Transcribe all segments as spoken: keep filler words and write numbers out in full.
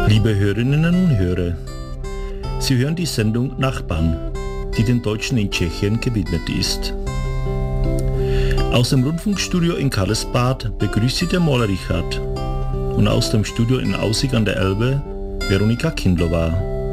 Liebe Hörerinnen und Hörer, Sie hören die Sendung Nachbarn, die den Deutschen in Tschechien gewidmet ist. Aus dem Rundfunkstudio in Karlsbad begrüßt Sie der Maler Richard und aus dem Studio in Aussig an der Elbe Veronika Kindlova.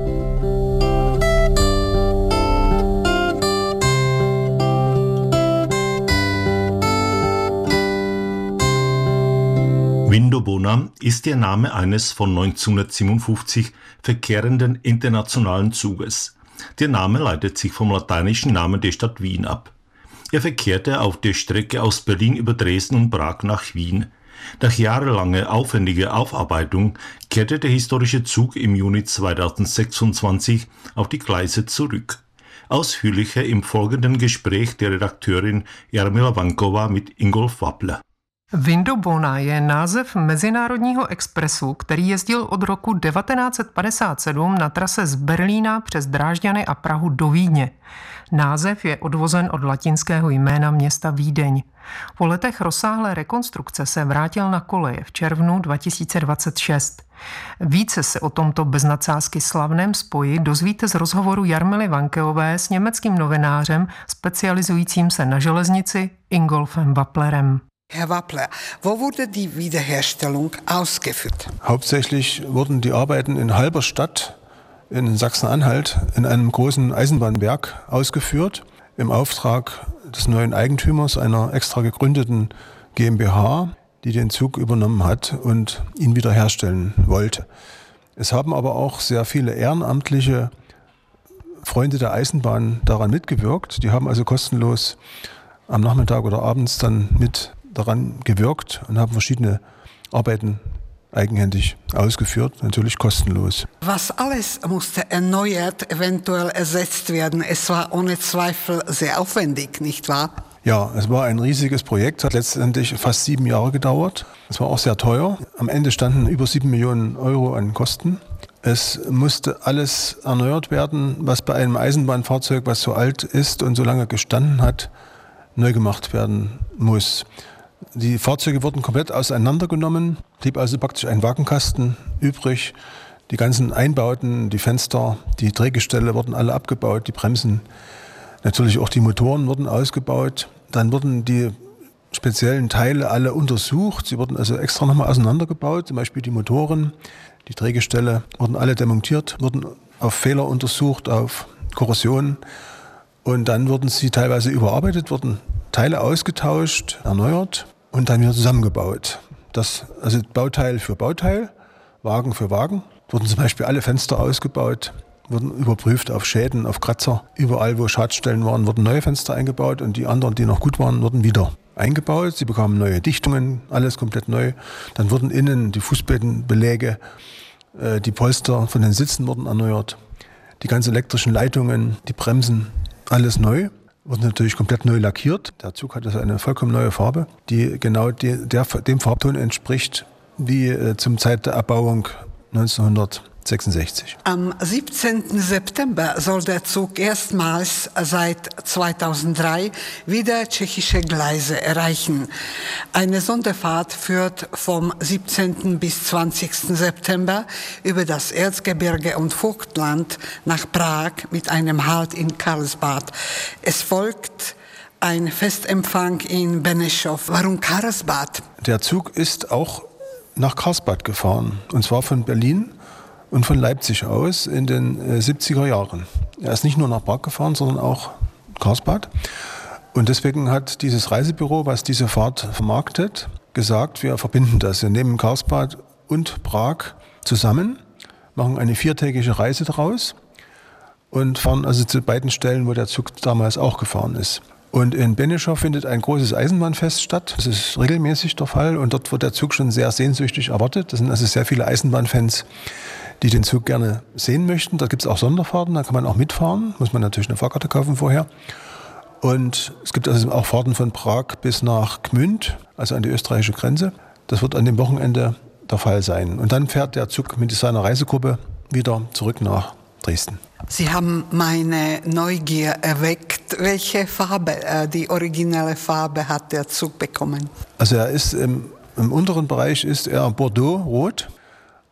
Vindobona ist der Name eines von neunzehnhundertsiebenundfünfzig verkehrenden internationalen Zuges. Der Name leitet sich vom lateinischen Namen der Stadt Wien ab. Er verkehrte auf der Strecke aus Berlin über Dresden und Prag nach Wien. Nach jahrelanger aufwendiger Aufarbeitung kehrte der historische Zug im Juni zweitausendsechsundzwanzig auf die Gleise zurück. Ausführlicher im folgenden Gespräch der Redakteurin Jarmila Vankova mit Ingolf Wappler. Vindobona je název mezinárodního expresu, který jezdil od roku devatenáct set padesát sedm na trase z Berlína přes Drážďany a Prahu do Vídně. Název je odvozen od latinského jména města Vídeň. Po letech rozsáhlé rekonstrukce se vrátil na koleje v červnu dva tisíce dvacet šest. Více se o tomto bez nadsázky slavném spoji dozvíte z rozhovoru Jarmily Vankeové s německým novinářem specializujícím se na železnici Ingolfem Wapplerem. Herr Wappler, wo wurde die Wiederherstellung ausgeführt? Hauptsächlich wurden die Arbeiten in Halberstadt in Sachsen-Anhalt in einem großen Eisenbahnwerk ausgeführt, im Auftrag des neuen Eigentümers einer extra gegründeten GmbH, die den Zug übernommen hat und ihn wiederherstellen wollte. Es haben aber auch sehr viele ehrenamtliche Freunde der Eisenbahn daran mitgewirkt. Die haben also kostenlos am Nachmittag oder abends dann mit daran gewirkt und haben verschiedene Arbeiten eigenhändig ausgeführt, natürlich kostenlos. Was alles musste erneuert, eventuell ersetzt werden? Es war ohne Zweifel sehr aufwendig, nicht wahr? Ja, es war ein riesiges Projekt, hat letztendlich fast sieben Jahre gedauert. Es war auch sehr teuer. Am Ende standen über sieben Millionen Euro an Kosten. Es musste alles erneuert werden, was bei einem Eisenbahnfahrzeug, was so alt ist und so lange gestanden hat, neu gemacht werden muss. Die Fahrzeuge wurden komplett auseinandergenommen, blieb also praktisch ein Wagenkasten übrig. Die ganzen Einbauten, die Fenster, die Drehgestelle wurden alle abgebaut, die Bremsen, natürlich auch die Motoren wurden ausgebaut. Dann wurden die speziellen Teile alle untersucht. Sie wurden also extra nochmal auseinandergebaut, zum Beispiel die Motoren, die Drehgestelle wurden alle demontiert, wurden auf Fehler untersucht, auf Korrosion. Und dann wurden sie teilweise überarbeitet, wurden Teile ausgetauscht, erneuert und dann wieder zusammengebaut. Das, also Bauteil für Bauteil, Wagen für Wagen. Wurden zum Beispiel alle Fenster ausgebaut, wurden überprüft auf Schäden, auf Kratzer. Überall, wo Schadstellen waren, wurden neue Fenster eingebaut und die anderen, die noch gut waren, wurden wieder eingebaut. Sie bekamen neue Dichtungen, alles komplett neu. Dann wurden innen die Fußbodenbeläge, die Polster von den Sitzen wurden erneuert. Die ganzen elektrischen Leitungen, die Bremsen, alles neu. Wurde natürlich komplett neu lackiert. Der Zug hat also eine vollkommen neue Farbe, die genau die, der, dem Farbton entspricht wie äh, zum Zeit der Erbauung neunzehnhundertsechsundsechzig. Am siebzehnten September soll der Zug erstmals seit zweitausenddrei wieder tschechische Gleise erreichen. Eine Sonderfahrt führt vom siebzehnten bis zwanzigsten September über das Erzgebirge und Vogtland nach Prag mit einem Halt in Karlsbad. Es folgt ein Festempfang in Benešov. Warum Karlsbad? Der Zug ist auch nach Karlsbad gefahren, und zwar von Berlin und von Leipzig aus in den äh, siebziger Jahren. Er ist nicht nur nach Prag gefahren, sondern auch Karlsbad. Und deswegen hat dieses Reisebüro, was diese Fahrt vermarktet, gesagt, wir verbinden das. Wir nehmen Karlsbad und Prag zusammen, machen eine viertägige Reise daraus und fahren also zu beiden Stellen, wo der Zug damals auch gefahren ist. Und in Benešov findet ein großes Eisenbahnfest statt. Das ist regelmäßig der Fall und dort wird der Zug schon sehr sehnsüchtig erwartet. Das sind also sehr viele Eisenbahnfans, die den Zug gerne sehen möchten. Da gibt es auch Sonderfahrten, da kann man auch mitfahren. Muss man natürlich eine Fahrkarte kaufen vorher. Und es gibt also auch Fahrten von Prag bis nach Gmünd, also an die österreichische Grenze. Das wird an dem Wochenende der Fall sein. Und dann fährt der Zug mit seiner Reisegruppe wieder zurück nach Dresden. Sie haben meine Neugier erweckt. Welche Farbe, äh, die originelle Farbe hat der Zug bekommen? Also er ist im, im unteren Bereich ist er Bordeaux-rot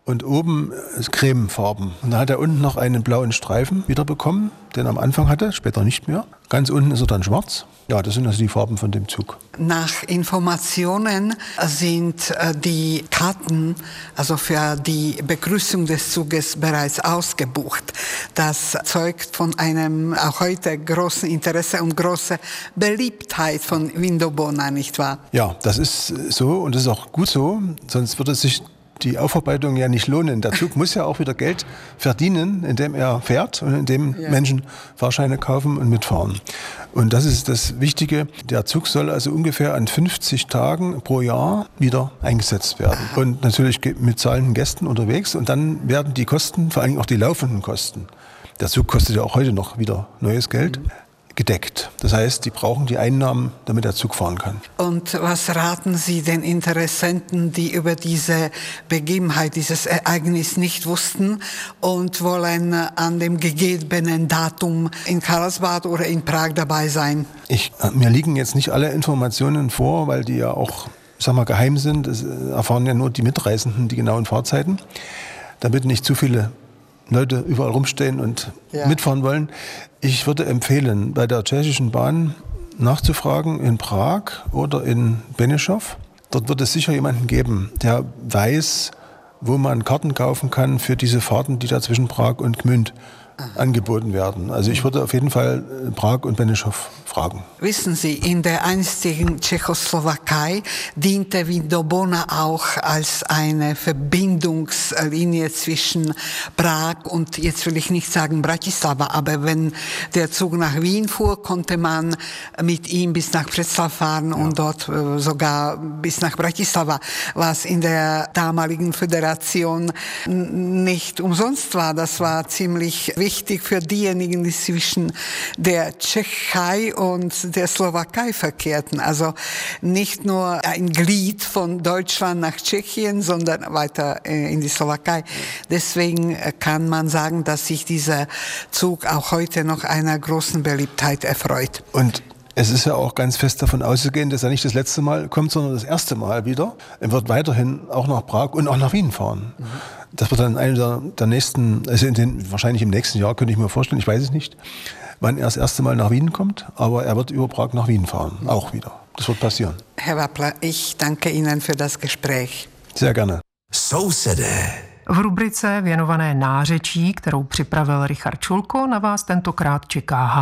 und oben Cremefarben. Und da hat er unten noch einen blauen Streifen wieder bekommen, den er am Anfang hatte, später nicht mehr. Ganz unten ist er dann schwarz. Ja, das sind also die Farben von dem Zug. Nach Informationen sind die Karten, also für die Begrüßung des Zuges, bereits ausgebucht. Das zeugt von einem auch heute großen Interesse und großer Beliebtheit von Vindobona, nicht wahr? Ja, das ist so und das ist auch gut so, sonst würde sich die Aufarbeitung ja nicht lohnen. Der Zug muss ja auch wieder Geld verdienen, indem er fährt und indem ja. Menschen Fahrscheine kaufen und mitfahren. Und das ist das Wichtige. Der Zug soll also ungefähr an fünfzig Tagen pro Jahr wieder eingesetzt werden. Und natürlich mit zahlenden Gästen unterwegs. Und dann werden die Kosten, vor allem auch die laufenden Kosten, der Zug kostet ja auch heute noch wieder neues Geld, mhm. gedeckt. Das heißt, die brauchen die Einnahmen, damit der Zug fahren kann. Und was raten Sie den Interessenten, die über diese Begebenheit, dieses Ereignis nicht wussten und wollen an dem gegebenen Datum in Karlsbad oder in Prag dabei sein? Ich, mir liegen jetzt nicht alle Informationen vor, weil die ja auch, sag mal, geheim sind. Es erfahren ja nur die Mitreisenden die genauen Fahrzeiten, damit nicht zu viele Leute überall rumstehen und ja. mitfahren wollen. Ich würde empfehlen, bei der tschechischen Bahn nachzufragen in Prag oder in Benešov. Dort wird es sicher jemanden geben, der weiß, wo man Karten kaufen kann für diese Fahrten, die da zwischen Prag und Gmünd angeboten werden. Also ich würde auf jeden Fall Prag und Benešov fragen. Wissen Sie, in der einstigen Tschechoslowakei diente Vindobona auch als eine Verbindungslinie zwischen Prag und, jetzt will ich nicht sagen Bratislava, aber wenn der Zug nach Wien fuhr, konnte man mit ihm bis nach Břeclav fahren ja. und dort äh, sogar bis nach Bratislava, was in der damaligen Föderation nicht umsonst war. Das war ziemlich wichtig für diejenigen, die zwischen der Tschechei und der Slowakei verkehrten. Also nicht nur ein Glied von Deutschland nach Tschechien, sondern weiter in die Slowakei. Deswegen kann man sagen, dass sich dieser Zug auch heute noch einer großen Beliebtheit erfreut. Und es ist ja auch ganz fest davon auszugehen, dass er nicht das letzte Mal kommt, sondern das erste Mal wieder. Er wird weiterhin auch nach Prag und auch nach Wien fahren. Mhm. Das wird dann einer der, der nächsten, also in den, wahrscheinlich im nächsten Jahr, könnte ich mir vorstellen, ich weiß es nicht, wann er das erste Mal nach Wien kommt, aber er wird über Prag nach Wien fahren, mhm. auch wieder. Das wird passieren. Herr Wappler, ich danke Ihnen für das Gespräch. Sehr gerne. Sousede. V rubrice věnované nářečí, kterou připravil Richard Čulko, na vás tentokrát čeká